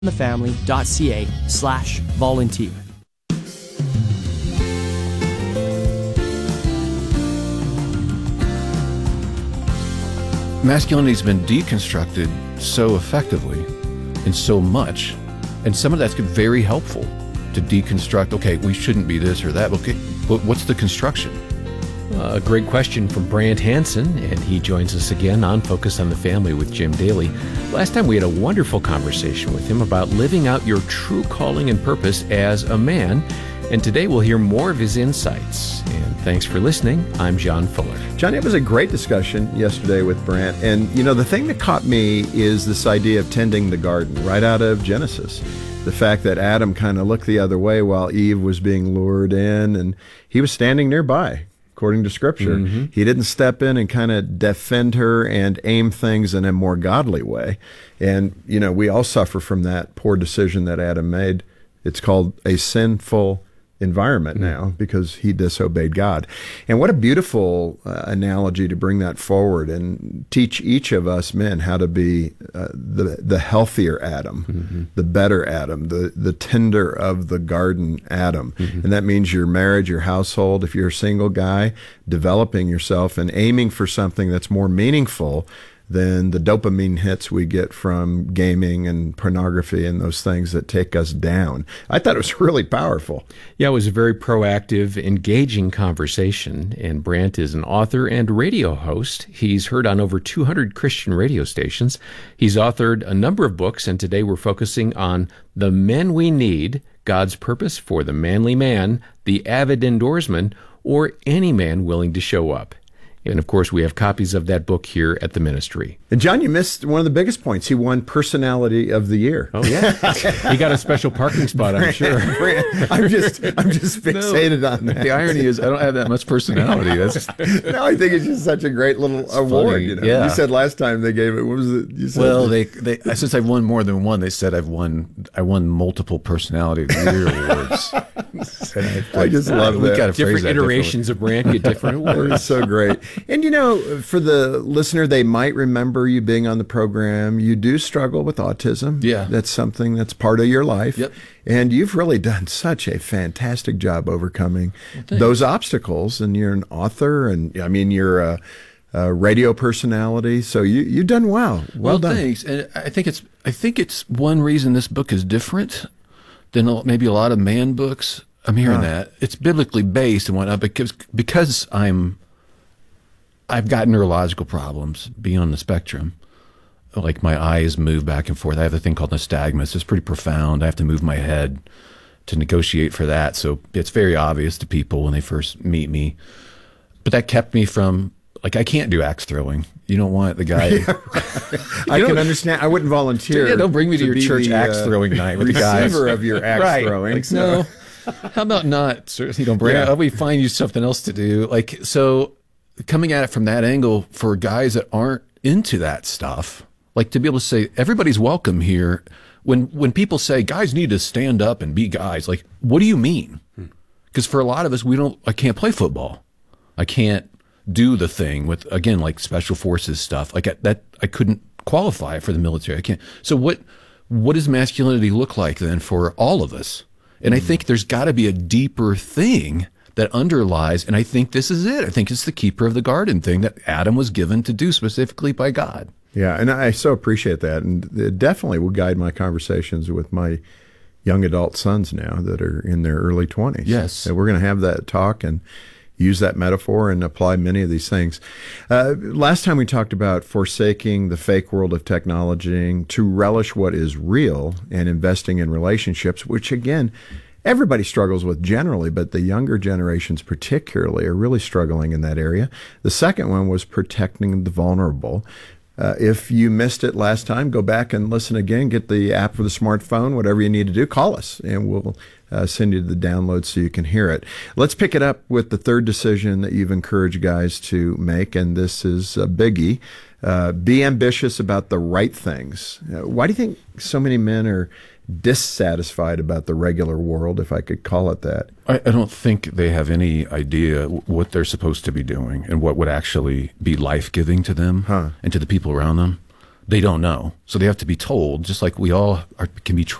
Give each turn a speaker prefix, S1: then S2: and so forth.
S1: thefamily.ca/volunteer.
S2: Masculinity's been deconstructed so effectively and so much, and some of that's very helpful to deconstruct, okay, we shouldn't be this or that, okay, but what's the construction?
S3: A great question from Brant Hansen, and he joins us again on Focus on the Family with Jim Daly. Last time we had a wonderful conversation with him about living out your true calling and purpose as a man, and today we'll hear more of his insights. And thanks for listening. I'm John Fuller.
S4: John, it was a great discussion yesterday with Brant, and the thing that caught me is this idea of tending the garden right out of Genesis. The fact that Adam kind of looked the other way while Eve was being lured in, and he was standing nearby. According to Scripture, He didn't step in and kind of defend her and aim things in a more godly way. And, we all suffer from that poor decision that Adam made. It's called a sinful environment now because he disobeyed God. And what a beautiful analogy to bring that forward and teach each of us men how to be the healthier Adam, the better Adam, the tender of the garden Adam. And that means your marriage, your household, if you're a single guy, developing yourself and aiming for something that's more meaningful than the dopamine hits we get from gaming and pornography and those things that take us down. I thought it was really powerful.
S3: Yeah, it was a very proactive, engaging conversation, and Brant is an author and radio host. He's heard on over 200 Christian radio stations. He's authored a number of books, and today we're focusing on The Men We Need, God's Purpose for the Manly Man, The Avid Indoorsman, or Any Man Willing to Show Up. And, of course, we have copies of that book here at the ministry.
S4: And, John, you missed one of the biggest points. He won Personality of the Year.
S3: Oh, yeah. He got a special parking spot, I'm sure.
S4: I'm just fixated on that.
S2: The irony is I don't have that much personality.
S4: No, I think it's just such a great little award.
S2: Funny.
S4: You said last time they gave it, what was it? You said
S2: well, they since I've won more than one, they said I won multiple Personality of the Year awards.
S4: I just love that.
S3: Different iterations of Brant get different awards.
S4: It's so great. And, for the listener, they might remember you being on the program. You do struggle with autism.
S2: Yeah.
S4: That's something that's part of your life.
S2: Yep.
S4: And you've really done such a fantastic job overcoming those obstacles. And you're an author, and, you're a radio personality. So you've done well. Well done.
S2: Thanks. And I think it's one reason this book is different than maybe a lot of man books. I'm hearing that. It's biblically based and whatnot because I've got neurological problems being on the spectrum. Like my eyes move back and forth. I have a thing called nystagmus. It's pretty profound. I have to move my head to negotiate for that. So it's very obvious to people when they first meet me. But that kept me from, I can't do axe throwing. You don't want the guy.
S4: I can understand. I wouldn't volunteer.
S2: Yeah, don't bring me to your church axe throwing night with the guys.
S4: Receiver of your axe throwing.
S2: No. How about not? We find you something else to do. So coming at it from that angle for guys that aren't into that stuff, to be able to say everybody's welcome here. When people say guys need to stand up and be guys, what do you mean? Because for a lot of us, I can't play football. I can't do the thing with, again, special forces stuff. I couldn't qualify for the military. I can't. So what does masculinity look like then for all of us? And I think there's got to be a deeper thing that underlies, and I think this is it. I think it's the keeper of the garden thing that Adam was given to do specifically by God.
S4: Yeah, and I so appreciate that, and it definitely will guide my conversations with my young adult sons now that are in their early 20s.
S2: Yes.
S4: So we're going to have that talk and use that metaphor and apply many of these things. Last time we talked about forsaking the fake world of technology to relish what is real and investing in relationships, which, again, everybody struggles with generally, but the younger generations particularly are really struggling in that area. The second one was protecting the vulnerable. If you missed it last time, go back and listen again. Get the app for the smartphone, whatever you need to do. Call us, and we'll send you the download so you can hear it. Let's pick it up with the third decision that you've encouraged guys to make, and this is a biggie. Be ambitious about the right things. Why do you think so many men are dissatisfied about the regular world, if I could call it that?
S2: I don't think they have any idea what they're supposed to be doing and what would actually be life-giving to them and to the people around them. they don't know. So they have to be told, just like we all can be